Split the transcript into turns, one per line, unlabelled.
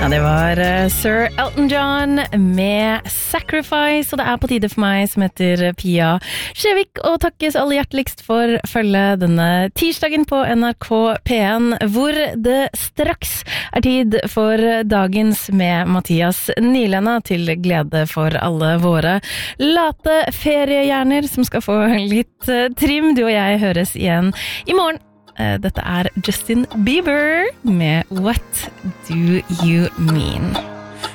Ja, det var Sir Elton John med Sacrifice, og det på tide for meg som heter Pia Skjevik, og takkes alle hjerteligst for følge denne tirsdagen på NRK P1, hvor det straks tid for dagens med Mathias Nylenda, til glede for alle våre late feriehjerner som skal få litt trim. Du og jeg høres igjen i morgen. Dette Justin Bieber med What Do You Mean?